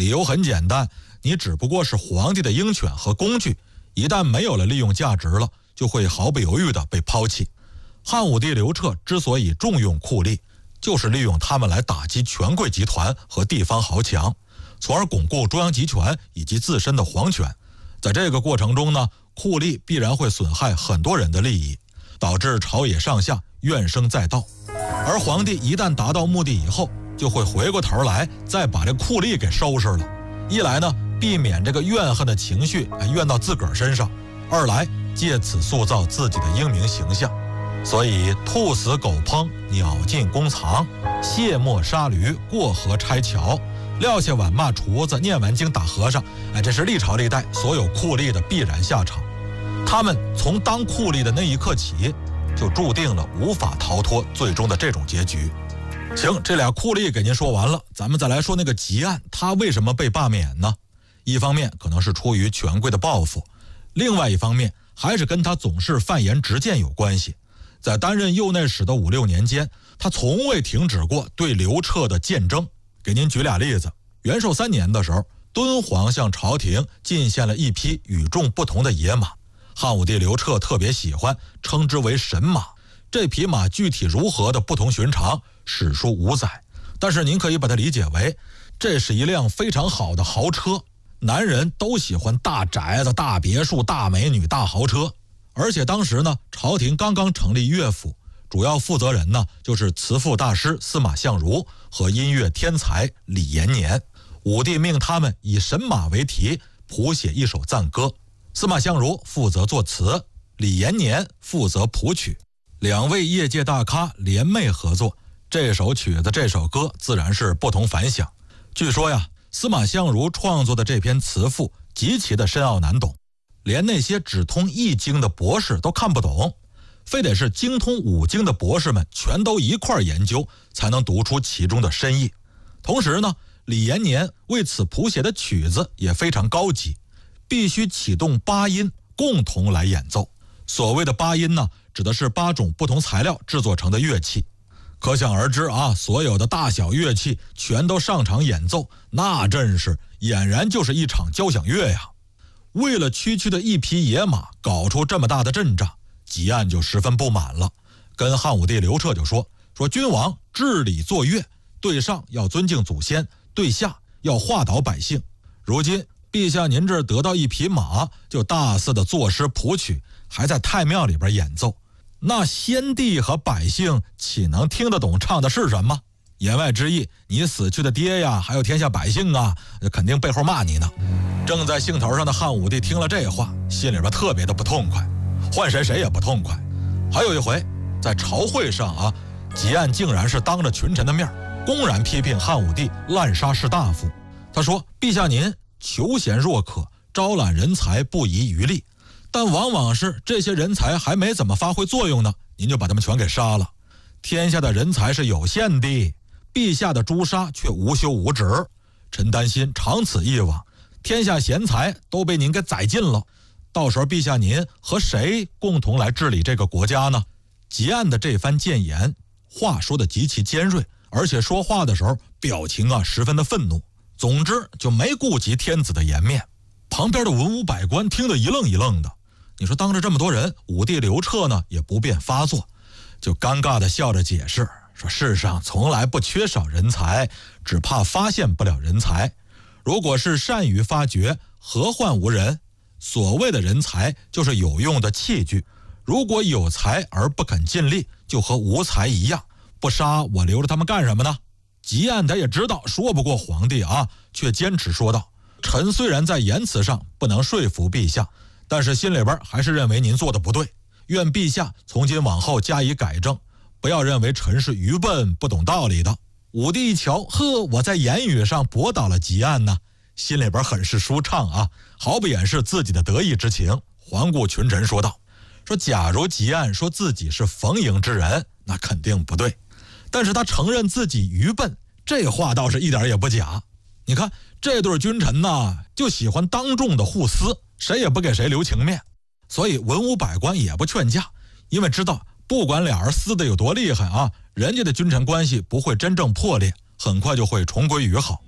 理由很简单，你只不过是皇帝的鹰犬和工具，一旦没有了利用价值了，就会毫不犹豫地被抛弃。汉武帝刘彻之所以重用酷吏，就是利用他们来打击权贵集团和地方豪强，从而巩固中央集权以及自身的皇权。在这个过程中呢，酷吏必然会损害很多人的利益，导致朝野上下怨声载道。而皇帝一旦达到目的以后，就会回过头来再把这酷吏给收拾了。一来呢，避免这个怨恨的情绪怨到自个儿身上；二来借此塑造自己的英明形象。所以兔死狗烹，鸟尽弓藏，卸磨杀驴，过河拆桥，撂下碗骂厨子，念完经打和尚，这是历朝历代所有酷吏的必然下场。他们从当酷吏的那一刻起，就注定了无法逃脱最终的这种结局。行，这俩酷吏给您说完了，咱们再来说那个汲黯，他为什么被罢免呢？一方面可能是出于权贵的报复，另外一方面还是跟他总是犯言直谏有关系。在担任右内史的5、6年间，他从未停止过对刘彻的谏争。给您举俩例子。元寿3年的时候，敦煌向朝廷进献了一匹与众不同的野马，汉武帝刘彻特别喜欢，称之为神马。这匹马具体如何的不同寻常，史书无载，但是您可以把它理解为，这是一辆非常好的豪车。男人都喜欢大宅子、大别墅、大美女、大豪车。而且当时呢，朝廷刚刚成立乐府，主要负责人呢就是词赋大师司马相如和音乐天才李延年。武帝命他们以神马为题谱写一首赞歌，司马相如负责作词，李延年负责谱曲，两位业界大咖联袂合作，这首曲子这首歌自然是不同凡响。据说呀，司马相如创作的这篇词赋极其的深奥难懂，连那些只通易经的博士都看不懂，非得是精通五经的博士们全都一块研究，才能读出其中的深意。同时呢，李延年为此谱写的曲子也非常高级，必须启动8音共同来演奏。所谓的8音呢，指的是8种不同材料制作成的乐器。可想而知啊，所有的大小乐器全都上场演奏，那真是俨然就是一场交响乐呀。为了区区的一匹野马搞出这么大的阵仗，汲黯就十分不满了，跟汉武帝刘彻就说君王治理作乐，对上要尊敬祖先，对下要化导百姓。如今陛下您这得到一匹马，就大肆的作诗谱曲，还在太庙里边演奏，那先帝和百姓岂能听得懂唱的是什么？言外之意，你死去的爹呀，还有天下百姓啊，肯定背后骂你呢。正在兴头上的汉武帝听了这话，心里边特别的不痛快，换谁也不痛快。还有一回，在朝会上啊，汲黯竟然是当着群臣的面公然批评汉武帝滥杀士大夫。他说：陛下您求贤若渴，招揽人才不遗余力，但往往是这些人才还没怎么发挥作用呢，您就把他们全给杀了。天下的人才是有限的，陛下的诛杀却无休无止。臣担心长此以往，天下贤才都被您给宰尽了，到时候陛下您和谁共同来治理这个国家呢？汲黯的这番谏言，话说的极其尖锐，而且说话的时候表情十分的愤怒。总之就没顾及天子的颜面。旁边的文武百官听得一愣一愣的。你说当着这么多人，武帝刘彻呢也不便发作，就尴尬的笑着解释说，世上从来不缺少人才，只怕发现不了人才。如果是善于发掘，何患无人？所谓的人才就是有用的器具，如果有才而不肯尽力，就和无才一样，不杀我留着他们干什么呢？汲黯他也知道说不过皇帝啊，却坚持说道：臣虽然在言辞上不能说服陛下，但是心里边还是认为您做的不对，愿陛下从今往后加以改正，不要认为臣是愚笨不懂道理的。武帝一瞧，呵，我在言语上驳倒了汲黯呢，心里边很是舒畅啊，毫不掩饰自己的得意之情，环顾群臣说道：假如汲黯说自己是逢迎之人，那肯定不对，但是他承认自己愚笨，这话倒是一点也不假。你看这对君臣呢，就喜欢当众的互撕，谁也不给谁留情面，所以文武百官也不劝架，因为知道不管俩人撕的有多厉害啊，人家的君臣关系不会真正破裂，很快就会重归于好。